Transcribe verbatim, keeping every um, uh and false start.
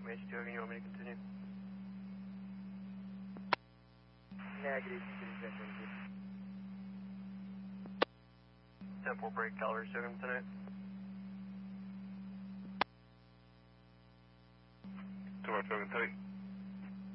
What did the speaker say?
Comanche two, you want me to continue? Negative, you can eject into. ten four break, Calvary two tonight. Too much, Hogan, tight.